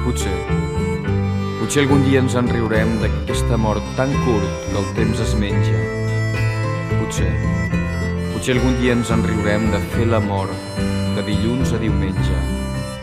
Potser algun dia ens en riurem d'aquesta mort tan curt que el temps es menja. Potser algun dia ens en riurem de fer l'amor de dilluns a diumenge.